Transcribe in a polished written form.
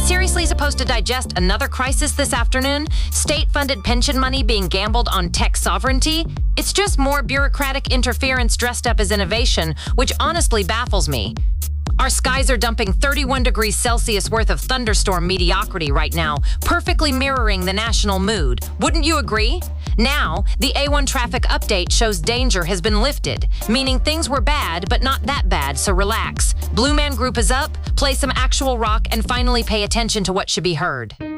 seriously supposed to digest another crisis this afternoon? State-funded pension money being gambled on tech sovereignty? It's just more bureaucratic interference dressed up as innovation, which honestly baffles me. Our skies are dumping 31 degrees Celsius worth of thunderstorm mediocrity right now, perfectly mirroring the national mood. Wouldn't you agree? Now, the A1 traffic update shows danger has been lifted, meaning things were bad, but not that bad, so relax. Blue Man Group is up, play some actual rock, and finally pay attention to what should be heard.